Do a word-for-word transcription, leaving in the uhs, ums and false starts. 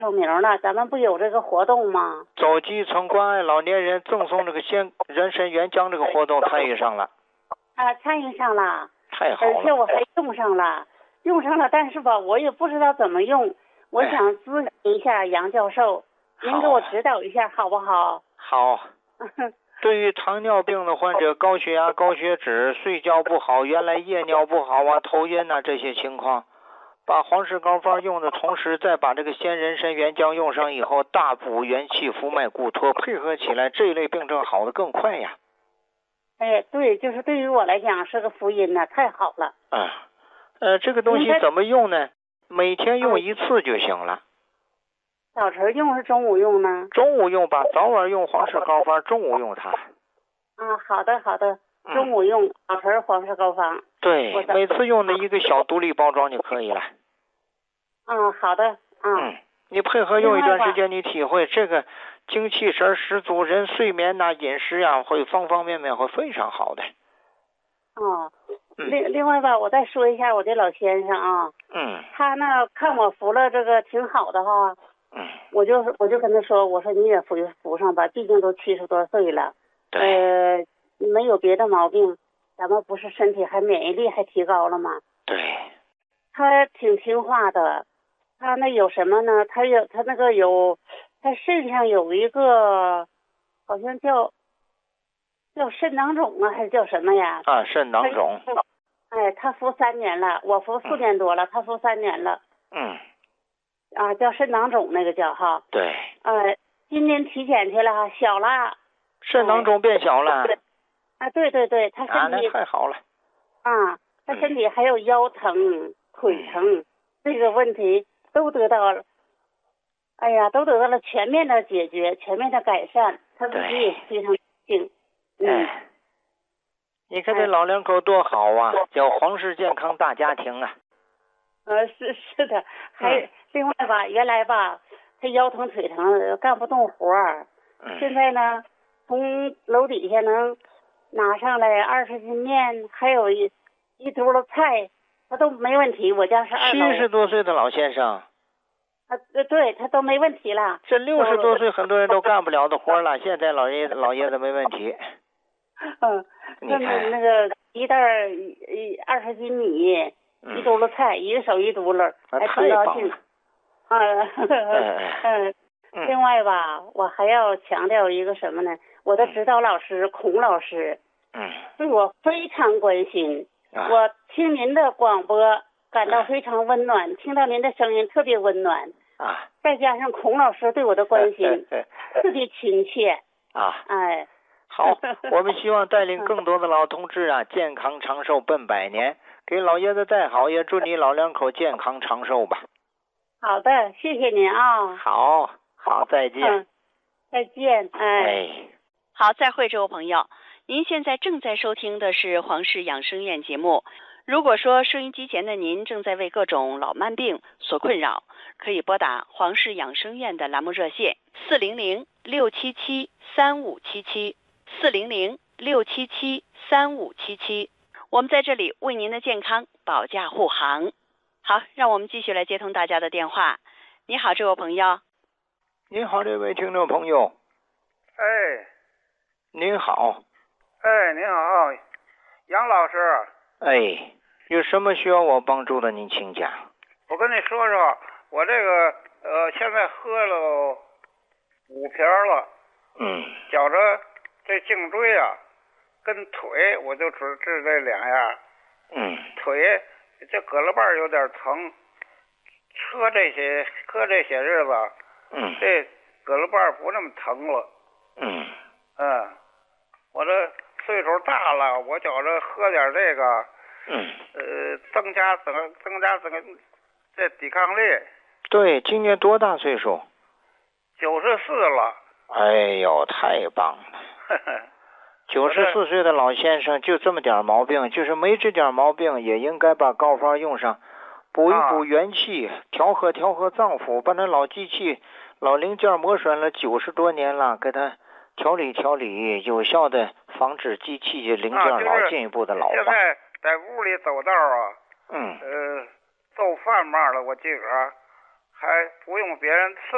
有名了，咱们不有这个活动吗？ 走基层关爱老年人赠送这个鲜人参原浆这个活动参与上了。 啊，参与上了。 太好了。 而且我还用上了，用上了，但是吧，我也不知道怎么用，我想咨询一下杨教授，您给我指导一下好不好？ 好。对于糖尿病的患者，高血压、高血脂、睡觉不好，原来夜尿不好啊、头晕啊这些情况，把黄氏膏方用的同时，再把这个鲜人参原浆用上以后，大补元气、扶脉固脱，配合起来，这一类病症好的更快呀。 哎，对，就是对于我来讲是个福音呢，太好了。 啊，呃，这个东西怎么用呢？每天用一次就行了。 早晨用是中午用呢？ 中午用吧，早晚用黄氏膏方，中午用它。 啊，好的好的，中午用，嗯、早晨黄氏膏方。 对，每次用的一个小独立包装就可以了。 嗯，好的。嗯， 嗯，你配合用一段时间，你体会这个精气神十足，人睡眠呐、饮食呀、啊，会方方面面会非常好的。 哦，另另外吧，我再说一下我的老先生啊。 嗯。他呢看我服了这个挺好的哈。 嗯， 我就我就跟他说，我说你也服服上吧，毕竟都七十多岁了，呃，没有别的毛病，咱们不是身体还免疫力还提高了吗？ 对。 他挺听话的，他那有什么呢？他有他那个有，他肾上有一个，好像叫叫肾囊肿啊，还是叫什么呀？ 啊，肾囊肿。 哎，他服三年了，我服四年多了，嗯、他服三年了。 嗯。 啊，叫肾囊肿那个叫哈。 对。 呃，今年体检去了，小了。 肾囊肿变小了。 对啊，对对对，他身体。 啊，那太好了。 啊，他身体还有腰疼、嗯、腿疼这个问题都得到了，哎呀，都得到了全面的解决、全面的改善，他自己也非常高兴。嗯。 哎，你看这老两口多好啊，哎、叫黄氏健康大家庭啊。 呃，是是的，还、嗯、另外吧，原来吧，他腰疼腿疼，干不动活儿。 嗯。 现在呢，从楼底下能拿上来二十斤面，还有一一兜的菜，他都没问题。我家是二楼。 七十多岁的老先生。 啊，对，他都没问题了。 这六十多岁很多人都干不了的活了，现在老爷老爷子没问题。 嗯，那那那个一袋一二十斤米。 嗯、 一兜子菜，一个手一嘟噜，还挺高兴。啊，嗯，另外吧，我还要强调一个什么呢？我的指导老师、嗯、孔老师， 嗯， 对我非常关心。 啊、 我听您的广播，感到非常温暖，啊、听到您的声音特别温暖。 啊， 再加上孔老师对我的关心，特别亲切。 啊， 哎， 好，我们希望带领更多的老同志啊，健康长寿奔百年。给老爷子带好，也祝你老两口健康长寿吧。 好的，谢谢您啊。 好，好，再见。 嗯、再见，哎。 哎， 好，再会，诸位朋友，您现在正在收听的是黄氏养生院节目。如果说收音机前的您正在为各种老慢病所困扰，可以拨打黄氏养生院的栏目热线四零零六七七三五七七四零零六七七三五七七。我们在这里为您的健康保驾护航。好，让我们继续来接通大家的电话。你好，这位朋友。 您好，这位听众朋友。 哎。 您好。 哎，您好，杨老师。 哎，有什么需要我帮助的，您请讲。 我跟你说说，我这个呃，现在喝了五瓶了。 嗯。 觉着这颈椎啊。跟腿我就只治这两样， 嗯， 腿这胳肋瓣有点疼，喝这些喝这些日子， 嗯， 这胳肋瓣不那么疼了， 嗯， 嗯，我这岁数大了，我觉着喝点这个， 嗯， 呃，增加增增加这个这抵抗力。 对，今年多大岁数？ 九十四了。 哎呦，太棒了！九十四岁的老先生就这么点毛病，就是没这点毛病也应该把膏方用上，补一补元气，啊、调和调和脏腑，把那老机器、老零件磨损了九十多年了，给它调理调理，有效的防止机器零件老进一步的老化。 啊就是、现在在屋里走道啊， 嗯， 呃，做饭嘛了，我自个儿还不用别人伺